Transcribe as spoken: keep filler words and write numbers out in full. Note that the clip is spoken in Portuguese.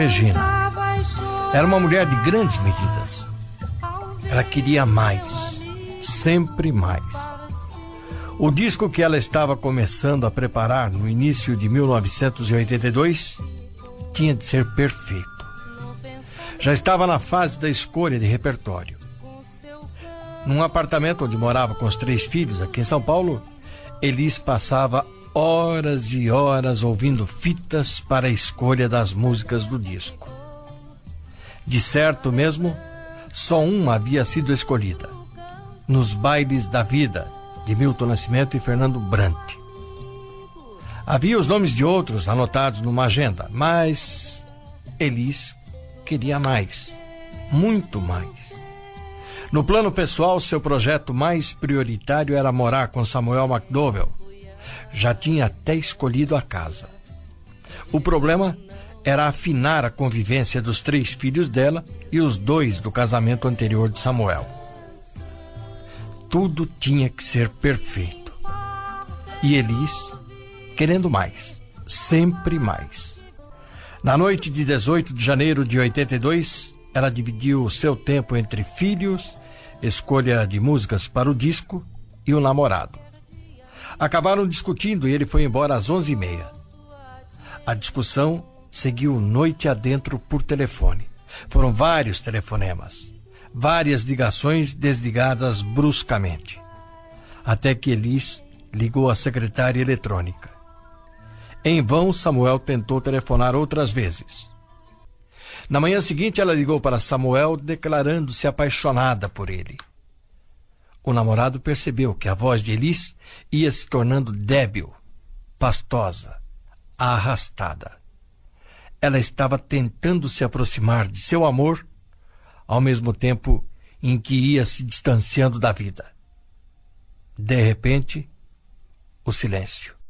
Regina era uma mulher de grandes medidas. Ela queria mais, sempre mais. O disco que ela estava começando a preparar no início de mil novecentos e oitenta e dois tinha de ser perfeito. Já estava na fase da escolha de repertório. Num apartamento onde morava com os três filhos, aqui em São Paulo, Elis passava horas e horas ouvindo fitas para a escolha das músicas do disco. De certo mesmo, só uma havia sido escolhida: Nos Bailes da Vida, de Milton Nascimento e Fernando Brant. Havia os nomes de outros anotados numa agenda, mas Elis queria mais, muito mais. No plano pessoal, seu projeto mais prioritário era morar com Samuel McDowell. Já tinha até escolhido a casa. O problema era afinar a convivência dos três filhos dela e os dois do casamento anterior de Samuel. Tudo tinha que ser perfeito. E Elis, querendo mais, sempre mais. Na noite de dezoito de janeiro de oitenta e dois, ela dividiu o seu tempo entre filhos, escolha de músicas para o disco e o namorado. Acabaram discutindo e ele foi embora às onze e meia. A discussão seguiu noite adentro por telefone. Foram vários telefonemas, várias ligações desligadas bruscamente, até que Elis ligou à secretária eletrônica. Em vão, Samuel tentou telefonar outras vezes. Na manhã seguinte, ela ligou para Samuel declarando-se apaixonada por ele. O namorado percebeu que a voz de Elis ia se tornando débil, pastosa, arrastada. Ela estava tentando se aproximar de seu amor, ao mesmo tempo em que ia se distanciando da vida. De repente, o silêncio.